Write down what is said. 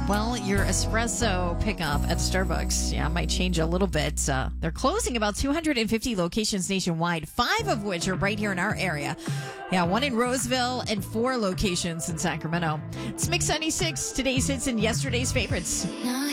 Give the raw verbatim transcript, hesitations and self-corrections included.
Well, your espresso pickup at Starbucks, yeah, might change a little bit. Uh, they're closing about two hundred fifty locations nationwide, five of which are right here in our area. Yeah, one in Roseville and four locations in Sacramento. It's Mix ninety-six, today's hits and yesterday's favorites. Now